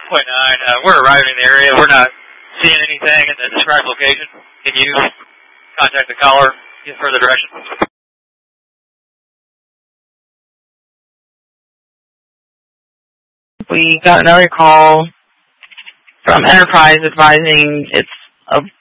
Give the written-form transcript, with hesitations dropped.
Point 9, we're arriving in the area. We're not seeing anything in the described location. Can you contact the caller, get further direction? We got another call from Enterprise advising it's a